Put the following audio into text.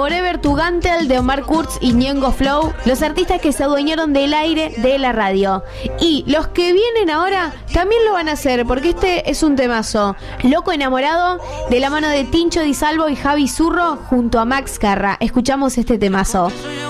Forever to Gantel de Omar Kurz y Ñengo Flow, los artistas que se adueñaron del aire de la radio. Y los que vienen ahora también lo van a hacer, porque este es un temazo. Loco Enamorado, de la mano de Tincho Di Salvo y Javi Zurro junto a Max Carra. Escuchamos este temazo.